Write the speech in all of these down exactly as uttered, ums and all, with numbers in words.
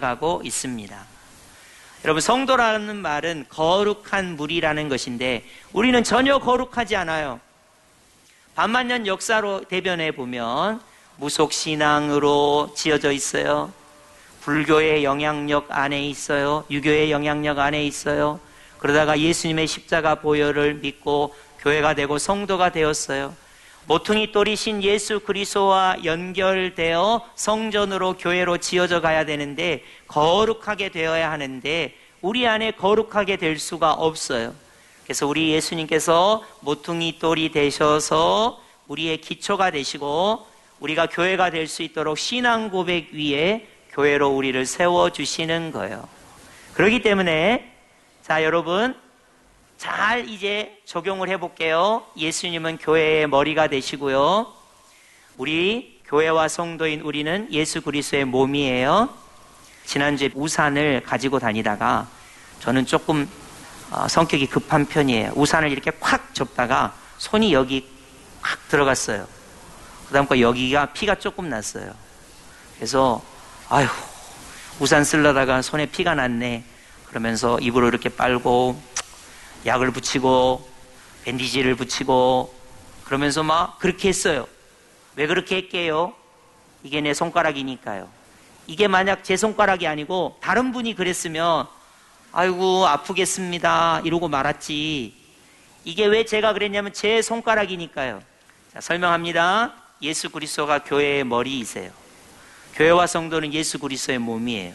되어가고 있습니다. 여러분, 성도라는 말은 거룩한 무리라는 것인데 우리는 전혀 거룩하지 않아요. 반만년 역사로 대변해 보면 무속신앙으로 지어져 있어요. 불교의 영향력 안에 있어요. 유교의 영향력 안에 있어요. 그러다가 예수님의 십자가 보혈을 믿고 교회가 되고 성도가 되었어요. 모퉁이 돌이신 예수 그리스도와 연결되어 성전으로 교회로 지어져 가야 되는데 거룩하게 되어야 하는데 우리 안에 거룩하게 될 수가 없어요. 그래서 우리 예수님께서 모퉁이 돌이 되셔서 우리의 기초가 되시고 우리가 교회가 될 수 있도록 신앙 고백 위에 교회로 우리를 세워주시는 거예요. 그렇기 때문에 자, 여러분 잘 이제 적용을 해볼게요. 예수님은 교회의 머리가 되시고요. 우리 교회와 성도인 우리는 예수 그리스도의 몸이에요. 지난주에 우산을 가지고 다니다가 저는 조금 어, 성격이 급한 편이에요. 우산을 이렇게 콱 접다가 손이 여기 콱 들어갔어요. 그 다음 거 여기가 피가 조금 났어요. 그래서 아휴, 우산 쓰려다가 손에 피가 났네. 그러면서 입으로 이렇게 빨고 약을 붙이고 밴디지를 붙이고 그러면서 막 그렇게 했어요. 왜 그렇게 했게요? 이게 내 손가락이니까요. 이게 만약 제 손가락이 아니고 다른 분이 그랬으면 아이고 아프겠습니다 이러고 말았지. 이게 왜 제가 그랬냐면 제 손가락이니까요. 자, 설명합니다. 예수 그리스도가 교회의 머리이세요. 교회와 성도는 예수 그리스도의 몸이에요.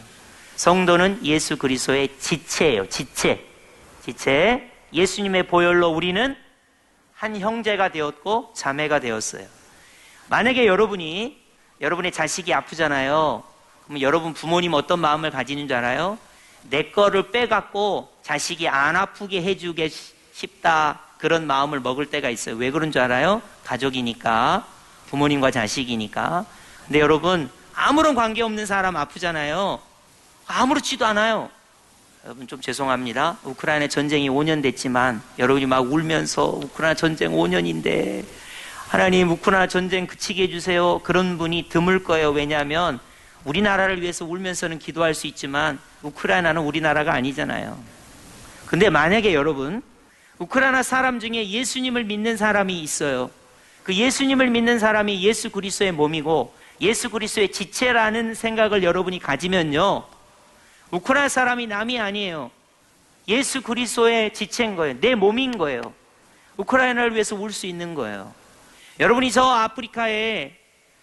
성도는 예수 그리스도의 지체예요. 지체. 지체. 예수님의 보혈로 우리는 한 형제가 되었고 자매가 되었어요. 만약에 여러분이 여러분의 자식이 아프잖아요. 그럼 여러분 부모님 어떤 마음을 가지는 줄 알아요? 내 거를 빼갖고 자식이 안 아프게 해주게 싶다 그런 마음을 먹을 때가 있어요. 왜 그런 줄 알아요? 가족이니까, 부모님과 자식이니까. 근데 여러분 아무런 관계없는 사람 아프잖아요. 아무렇지도 않아요. 여러분 좀 죄송합니다. 우크라이나 전쟁이 오 년 됐지만 여러분이 막 울면서 우크라이나 전쟁 오 년인데 하나님 우크라이나 전쟁 그치게 해주세요. 그런 분이 드물 거예요. 왜냐하면 우리나라를 위해서 울면서는 기도할 수 있지만 우크라이나는 우리나라가 아니잖아요. 근데 만약에 여러분 우크라이나 사람 중에 예수님을 믿는 사람이 있어요. 그 예수님을 믿는 사람이 예수 그리스도의 몸이고 예수 그리스도의 지체라는 생각을 여러분이 가지면요, 우크라이나 사람이 남이 아니에요. 예수 그리스도의 지체인 거예요. 내 몸인 거예요. 우크라이나를 위해서 울 수 있는 거예요. 여러분이 저 아프리카에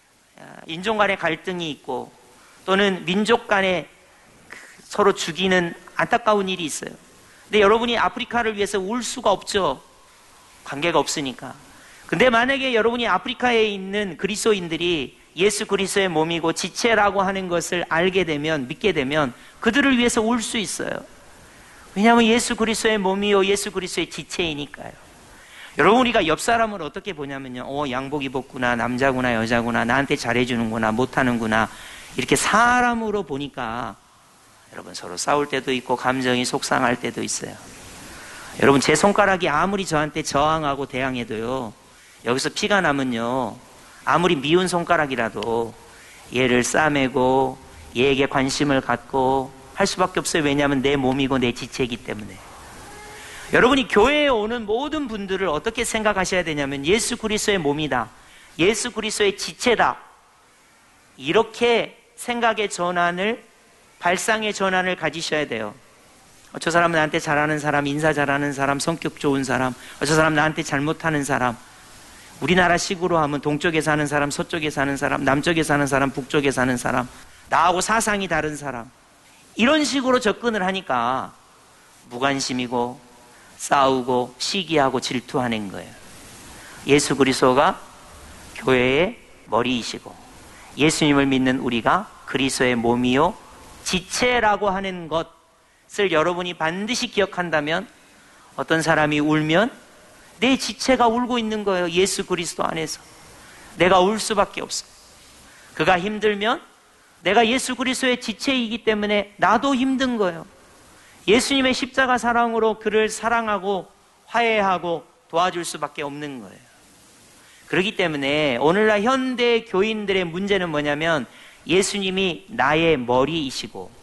인종 간의 갈등이 있고 또는 민족 간에 서로 죽이는 안타까운 일이 있어요. 근데 여러분이 아프리카를 위해서 울 수가 없죠. 관계가 없으니까. 근데 만약에 여러분이 아프리카에 있는 그리스도인들이 예수 그리스도의 몸이고 지체라고 하는 것을 알게 되면, 믿게 되면 그들을 위해서 울 수 있어요. 왜냐하면 예수 그리스도의 몸이요 예수 그리스도의 지체이니까요. 여러분 우리가 옆 사람을 어떻게 보냐면요, 어 양복 입었구나, 남자구나, 여자구나, 나한테 잘해주는구나, 못하는구나, 이렇게 사람으로 보니까 여러분 서로 싸울 때도 있고 감정이 속상할 때도 있어요. 여러분 제 손가락이 아무리 저한테 저항하고 대항해도요, 여기서 피가 나면요, 아무리 미운 손가락이라도 얘를 싸매고 얘에게 관심을 갖고 할 수밖에 없어요. 왜냐하면 내 몸이고 내 지체이기 때문에. 여러분이 교회에 오는 모든 분들을 어떻게 생각하셔야 되냐면 예수 그리스도의 몸이다, 예수 그리스도의 지체다, 이렇게 생각의 전환을, 발상의 전환을 가지셔야 돼요. 어, 저 사람은 나한테 잘하는 사람, 인사 잘하는 사람, 성격 좋은 사람, 어, 저 사람 나한테 잘못하는 사람. 우리나라식으로 하면 동쪽에 사는 사람, 서쪽에 사는 사람, 남쪽에 사는 사람, 북쪽에 사는 사람, 나하고 사상이 다른 사람, 이런 식으로 접근을 하니까 무관심이고 싸우고 시기하고 질투하는 거예요. 예수 그리스도가 교회의 머리이시고 예수님을 믿는 우리가 그리스도의 몸이요 지체라고 하는 것을 여러분이 반드시 기억한다면, 어떤 사람이 울면 내 지체가 울고 있는 거예요. 예수 그리스도 안에서 내가 울 수밖에 없어. 그가 힘들면 내가 예수 그리스도의 지체이기 때문에 나도 힘든 거예요. 예수님의 십자가 사랑으로 그를 사랑하고 화해하고 도와줄 수밖에 없는 거예요. 그렇기 때문에 오늘날 현대 교인들의 문제는 뭐냐면 예수님이 나의 머리이시고